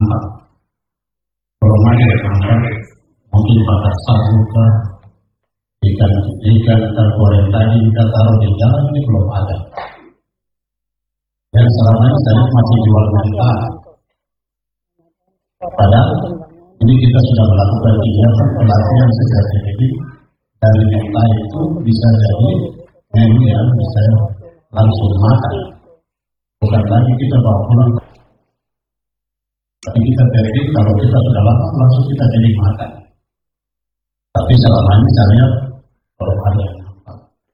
nampak. Belum ada yang nampak, mungkin pakai sabuka, ikan tergoreng tadi kita taruh di jalan ini belum ada. Dan selama ini saya masih jual mentah. Padahal ini kita sudah melakukan kegiatan pelatihan sejak ini dari mentah itu bisa jadi menu yang bisa langsung makan. Bukan lagi kita bawa pulang. Tapi kita pikir kalau kita sudah lama langsung kita jadi makan. Tapi selama ini saya lihat belum ada yang nampak.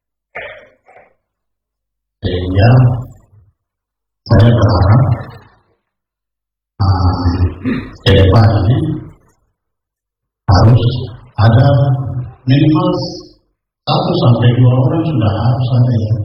Sehingga saya berharap ke depan ini harus ada minimal 1-2 orang sudah harus ada yang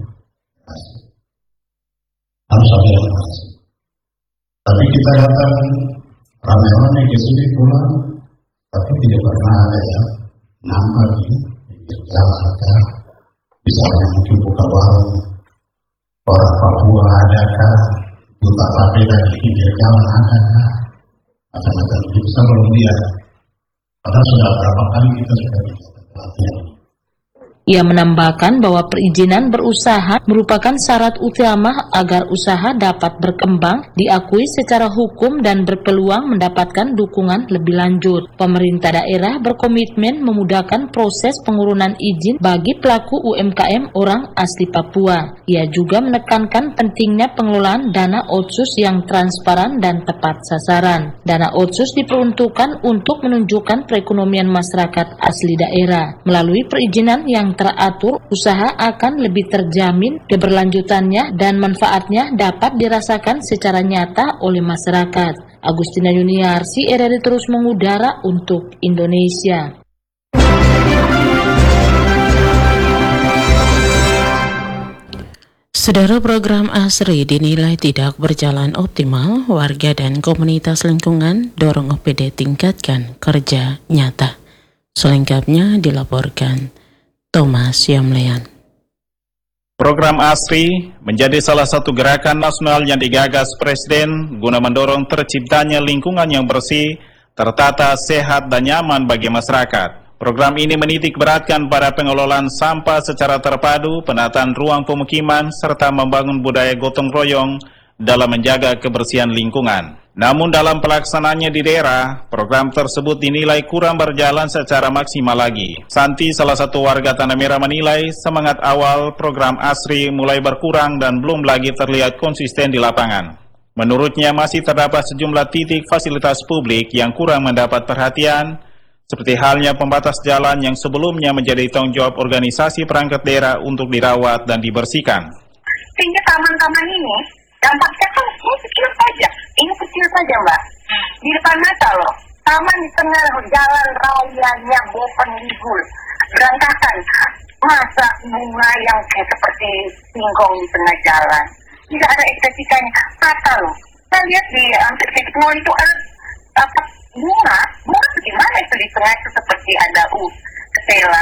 harus ada yang masuk. Tapi kita datang ramai-ramai ke sini pulang, tapi tidak pernah ada yang nampak di jalan ada. Misalnya mungkin buka warung, orang Papua adakah, buka pakai dari pinggir jalan adakah, macam-macam itu kita belum lihat. Padahal sudah berapa kali kita sudah pelatihan. Ia menambahkan bahwa perizinan berusaha merupakan syarat utama agar usaha dapat berkembang, diakui secara hukum dan berpeluang mendapatkan dukungan lebih lanjut. Pemerintah daerah berkomitmen memudahkan proses pengurunan izin bagi pelaku UMKM orang asli Papua. Ia juga menekankan pentingnya pengelolaan dana otsus yang transparan dan tepat sasaran. Dana otsus diperuntukkan untuk menunjukkan perekonomian masyarakat asli daerah. Melalui perizinan yang teratur, usaha akan lebih terjamin keberlanjutannya dan manfaatnya dapat dirasakan secara nyata oleh masyarakat. Agustina Yuniarsi, RRI terus mengudara untuk Indonesia. Saudara, program ASRI dinilai tidak berjalan optimal. Warga dan komunitas lingkungan dorong OPD tingkatkan kerja nyata. Selengkapnya dilaporkan Thomas Yamlean. Program ASRI menjadi salah satu gerakan nasional yang digagas Presiden guna mendorong terciptanya lingkungan yang bersih, tertata, sehat, dan nyaman bagi masyarakat. Program ini menitik beratkan pada pengelolaan sampah secara terpadu, penataan ruang pemukiman, serta membangun budaya gotong royong dalam menjaga kebersihan lingkungan. Namun dalam pelaksanaannya di daerah, program tersebut dinilai kurang berjalan secara maksimal lagi. Santi, salah satu warga Tanah Merah, menilai semangat awal program ASRI mulai berkurang dan belum lagi terlihat konsisten di lapangan. Menurutnya masih terdapat sejumlah titik fasilitas publik yang kurang mendapat perhatian, seperti halnya pembatas jalan yang sebelumnya menjadi tanggung jawab organisasi perangkat daerah untuk dirawat dan dibersihkan. Sehingga taman-taman ini dampaknya kan kecil saja. Ini kecil saja, Mbak. Di depan mata loh. Taman di tengah jalan rayanya Bopendigul. Berantakan. Masa bunga yang kayak seperti singkong di tengah jalan. Tidak ada estetikanya. Kata loh. Saya lihat di hampir di mall itu ada bunga bagaimana itu di tengah itu seperti ada ketela.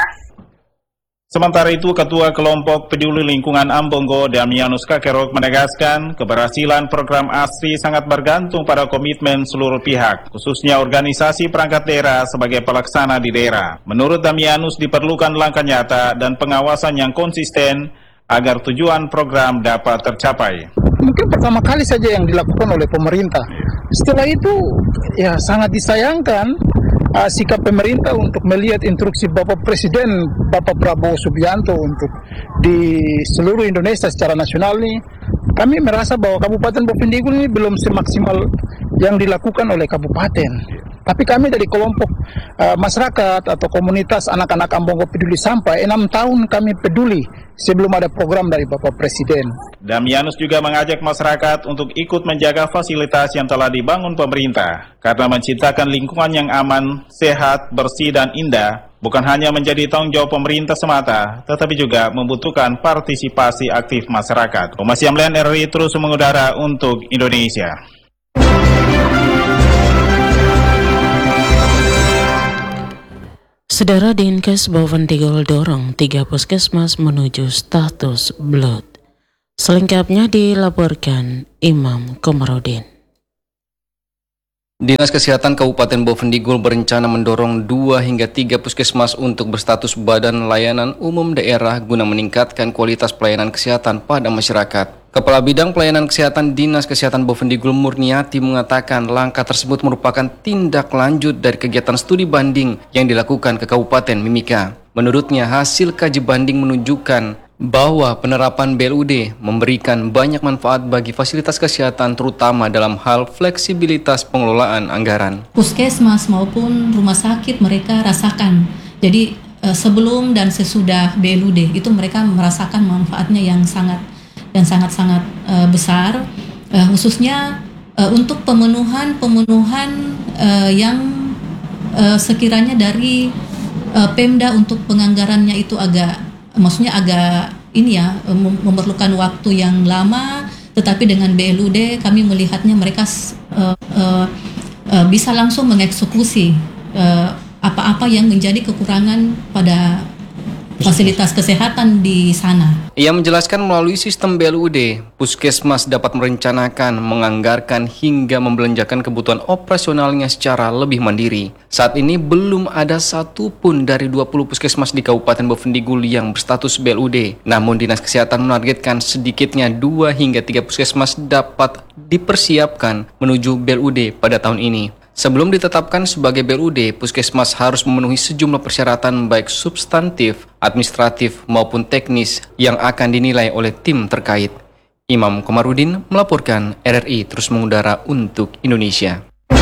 Sementara itu, Ketua Kelompok Peduli Lingkungan Ambongo, Damianus Kakerok, menegaskan keberhasilan program ASRI sangat bergantung pada komitmen seluruh pihak, khususnya organisasi perangkat daerah sebagai pelaksana di daerah. Menurut Damianus, diperlukan langkah nyata dan pengawasan yang konsisten agar tujuan program dapat tercapai. Mungkin pertama kali saja yang dilakukan oleh pemerintah. Setelah itu, ya sangat disayangkan sikap pemerintah untuk melihat instruksi Bapak Presiden, Bapak Prabowo Subianto untuk di seluruh Indonesia secara nasional ini. Kami merasa bahwa Kabupaten Bopendigul ini belum semaksimal yang dilakukan oleh kabupaten. Tapi kami dari kelompok masyarakat atau komunitas anak-anak Ambongo Peduli Sampah, 6 tahun kami peduli sebelum ada program dari Bapak Presiden. Damianus juga mengajak masyarakat untuk ikut menjaga fasilitas yang telah dibangun pemerintah, karena menciptakan lingkungan yang aman, sehat, bersih, dan indah bukan hanya menjadi tanggung jawab pemerintah semata, tetapi juga membutuhkan partisipasi aktif masyarakat. Thomas Yamlean, RRI terus mengudara untuk Indonesia. Saudara, Dinkes Bopendigul dorong 3 puskesmas menuju status BLUT. Selengkapnya dilaporkan Imam Komarudin. Dinas Kesehatan Kabupaten Bovendigul berencana mendorong 2 hingga 3 puskesmas untuk berstatus Badan Layanan Umum Daerah guna meningkatkan kualitas pelayanan kesehatan pada masyarakat. Kepala Bidang Pelayanan Kesehatan Dinas Kesehatan Bovendigul Murniati mengatakan langkah tersebut merupakan tindak lanjut dari kegiatan studi banding yang dilakukan ke Kabupaten Mimika. Menurutnya, hasil kaji banding menunjukkan bahwa penerapan BLUD memberikan banyak manfaat bagi fasilitas kesehatan terutama dalam hal fleksibilitas pengelolaan anggaran. Puskesmas maupun rumah sakit mereka rasakan. Jadi sebelum dan sesudah BLUD itu mereka merasakan manfaatnya yang sangat besar, khususnya untuk pemenuhan yang sekiranya dari Pemda untuk penganggarannya itu agak memerlukan waktu yang lama, tetapi dengan BLUD kami melihatnya mereka bisa langsung mengeksekusi apa-apa yang menjadi kekurangan pada fasilitas kesehatan di sana. Ia menjelaskan melalui sistem BLUD, puskesmas dapat merencanakan, menganggarkan hingga membelanjakan kebutuhan operasionalnya secara lebih mandiri. Saat ini belum ada satupun dari 20 puskesmas di Kabupaten Bovendigul yang berstatus BLUD. Namun Dinas Kesehatan menargetkan sedikitnya 2 hingga 3 puskesmas dapat dipersiapkan menuju BLUD pada tahun ini. Sebelum ditetapkan sebagai BLUD, puskesmas harus memenuhi sejumlah persyaratan baik substantif, administratif maupun teknis yang akan dinilai oleh tim terkait. Imam Komarudin melaporkan, RRI terus mengudara untuk Indonesia.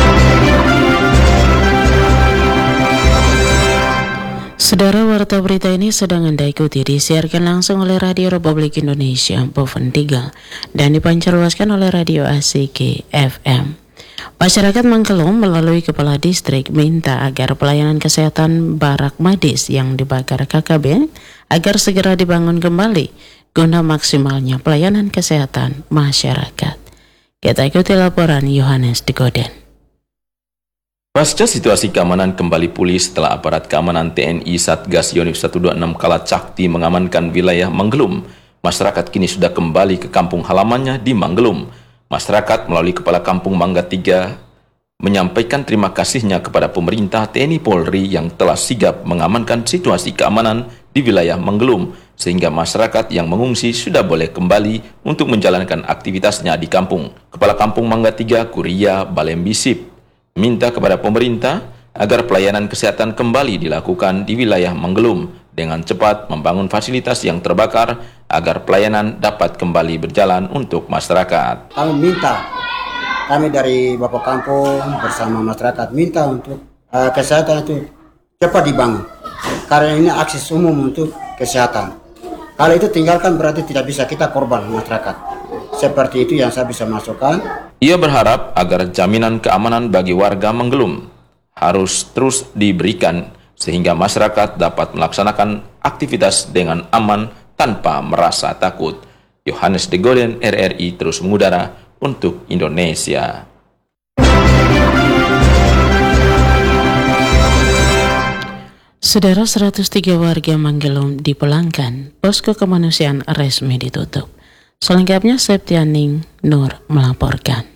Saudara, warta berita ini sedang Anda ikuti disiarkan langsung oleh Radio Republik Indonesia Bovendigul dan dipancarluaskan oleh Radio ACG FM. Masyarakat Mangkelum melalui Kepala Distrik minta agar pelayanan kesehatan Barak Madis yang dibakar KKB agar segera dibangun kembali guna maksimalnya pelayanan kesehatan masyarakat. Kita ikuti laporan Yohanes Degoden. Pasca situasi keamanan kembali pulih setelah aparat keamanan TNI Satgas Yonif 126 Kalacakti mengamankan wilayah Manggelum, masyarakat kini sudah kembali ke kampung halamannya di Manggelum. Masyarakat melalui Kepala Kampung Mangga 3 menyampaikan terima kasihnya kepada pemerintah TNI Polri yang telah sigap mengamankan situasi keamanan di wilayah Manggelum, sehingga masyarakat yang mengungsi sudah boleh kembali untuk menjalankan aktivitasnya di kampung. Kepala Kampung Mangga 3 Kuria Balembisip minta kepada pemerintah agar pelayanan kesehatan kembali dilakukan di wilayah Manggelum dengan cepat membangun fasilitas yang terbakar agar pelayanan dapat kembali berjalan untuk masyarakat. Kami dari Bapak Kampung bersama masyarakat minta untuk kesehatan itu cepat dibangun. Karena ini akses umum untuk kesehatan. Kalau itu tinggalkan berarti tidak bisa kita korban masyarakat. Seperti itu yang saya bisa masukkan. Ia berharap agar jaminan keamanan bagi warga Manggelum harus terus diberikan sehingga masyarakat dapat melaksanakan aktivitas dengan aman tanpa merasa takut. Yohanes Degoden, RRI terus mengudara untuk Indonesia. Saudara, 103 warga Manggelum dipulangkan, posko kemanusiaan resmi ditutup. Selengkapnya Septianing Nur melaporkan.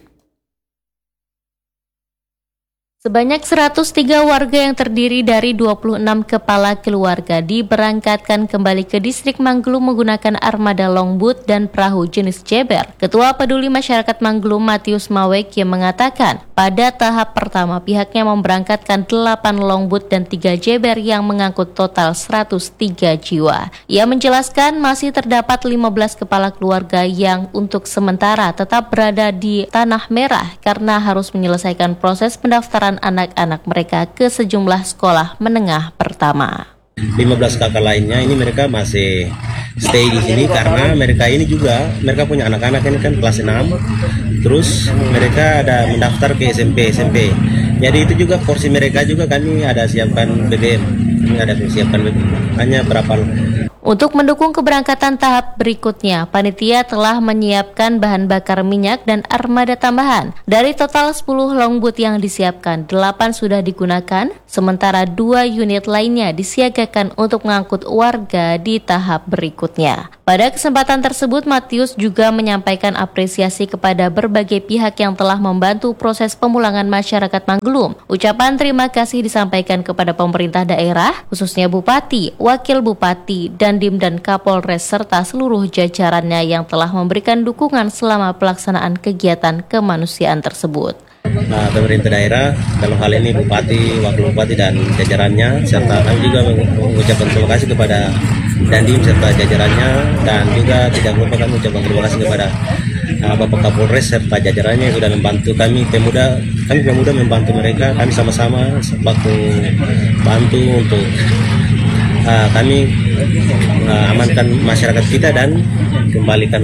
Sebanyak 103 warga yang terdiri dari 26 kepala keluarga diberangkatkan kembali ke distrik Manggelum menggunakan armada longboat dan perahu jenis jeber. Ketua Peduli Masyarakat Manggelum Matius Mawek yang mengatakan pada tahap pertama pihaknya memberangkatkan 8 longboat dan 3 jeber yang mengangkut total 103 jiwa. Ia menjelaskan masih terdapat 15 kepala keluarga yang untuk sementara tetap berada di Tanah Merah karena harus menyelesaikan proses pendaftaran anak-anak mereka ke sejumlah sekolah menengah pertama. 15 kakak lainnya ini mereka masih stay di sini karena mereka punya anak-anak ini kan kelas 6, terus mereka ada mendaftar ke SMP. Jadi itu juga porsi mereka juga kami ada siapkan BBM, hanya berapa. Untuk mendukung keberangkatan tahap berikutnya, panitia telah menyiapkan bahan bakar minyak dan armada tambahan. Dari total 10 longboat yang disiapkan, 8 sudah digunakan, sementara 2 unit lainnya disiagakan untuk mengangkut warga di tahap berikutnya. Pada kesempatan tersebut, Matius juga menyampaikan apresiasi kepada berbagai pihak yang telah membantu proses pemulangan masyarakat Manggelum. Ucapan terima kasih disampaikan kepada pemerintah daerah, khususnya Bupati, Wakil Bupati, Dandim dan Kapolres serta seluruh jajarannya yang telah memberikan dukungan selama pelaksanaan kegiatan kemanusiaan tersebut. Pemerintah daerah dalam hal ini Bupati, Wakil Bupati dan jajarannya, serta kami juga mengucapkan terima kasih kepada Dandim serta jajarannya, dan juga tidak lupa kami ucapkan terima kasih kepada Bapak Kapolres serta jajarannya yang sudah membantu kami pemuda membantu mereka, kami sama-sama waktu bantu untuk kami amankan masyarakat kita dan kembalikan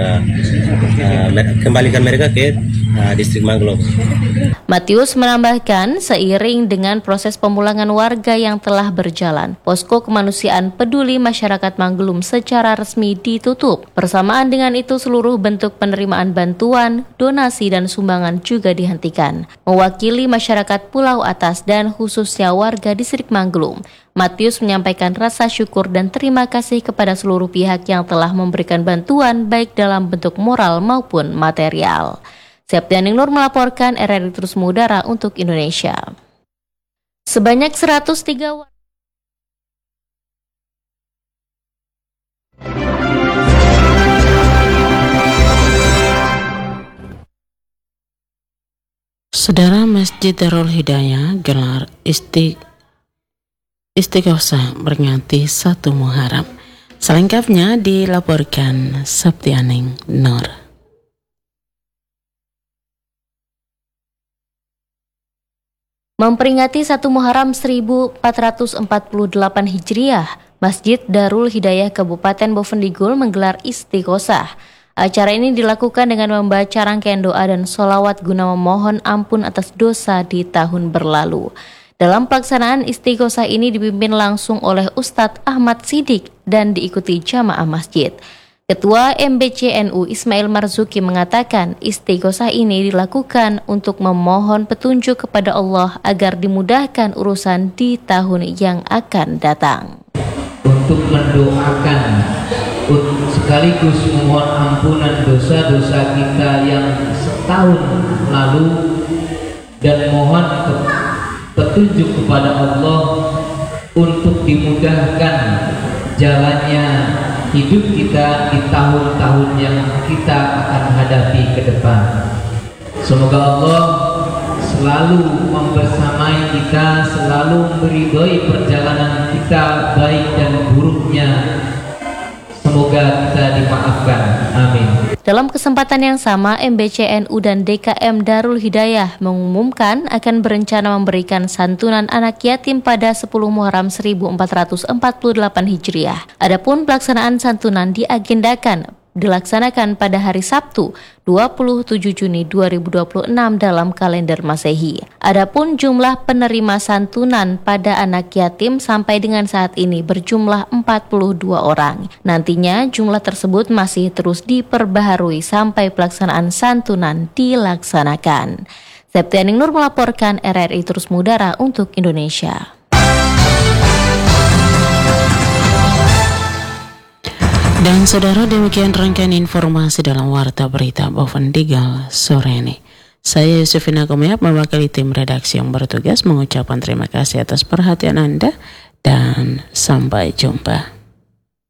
mereka ke distrik Manggelum. Matius menambahkan, seiring dengan proses pemulangan warga yang telah berjalan, posko kemanusiaan peduli masyarakat Manggelum secara resmi ditutup. Bersamaan dengan itu, seluruh bentuk penerimaan bantuan, donasi dan sumbangan juga dihentikan. Mewakili masyarakat Pulau Atas dan khususnya warga distrik Manggelum, Matius menyampaikan rasa syukur dan terima kasih kepada seluruh pihak yang telah memberikan bantuan baik dalam bentuk moral maupun material. Septianing Nur melaporkan, RRI Terus Mengudara untuk Indonesia. Sebanyak 103 Saudara, Masjid Darul Hidayah gelar Istighosah berganti 1 Muharram. Selengkapnya dilaporkan Septianing Nur. Memperingati 1 Muharram 1448 Hijriah, Masjid Darul Hidayah Kabupaten Bovendigul menggelar Istighosah. Acara ini dilakukan dengan membaca rangkaian doa dan sholawat guna memohon ampun atas dosa di tahun berlalu. Dalam pelaksanaan Istighosah ini dipimpin langsung oleh Ustadz Ahmad Sidik dan diikuti jamaah masjid. Ketua MBCNU Ismail Marzuki mengatakan Istighosah ini dilakukan untuk memohon petunjuk kepada Allah agar dimudahkan urusan di tahun yang akan datang. Untuk mendoakan sekaligus memohon ampunan dosa-dosa kita yang setahun lalu dan mohon petunjuk kepada Allah untuk dimudahkan jalannya hidup kita di tahun-tahun yang kita akan hadapi ke depan. Semoga Allah selalu membersamai kita, selalu meridhoi perjalanan kita baik dan buruknya. Semoga kita dimaafkan. Amin. Dalam kesempatan yang sama, MBCNU dan DKM Darul Hidayah mengumumkan akan berencana memberikan santunan anak yatim pada 10 Muharram 1448 Hijriah. Adapun pelaksanaan santunan dilaksanakan pada hari Sabtu 27 Juni 2026 dalam kalender Masehi. Adapun jumlah penerima santunan pada anak yatim sampai dengan saat ini berjumlah 42 orang. Nantinya jumlah tersebut masih terus diperbaharui sampai pelaksanaan santunan dilaksanakan. Septianing Nur melaporkan, RRI Terus Mengudara untuk Indonesia. Dan saudara, demikian rangkaian informasi dalam Warta Berita Bovendigul sore ini. Saya Yusufina Komayap mewakili tim redaksi yang bertugas mengucapkan terima kasih atas perhatian Anda dan sampai jumpa.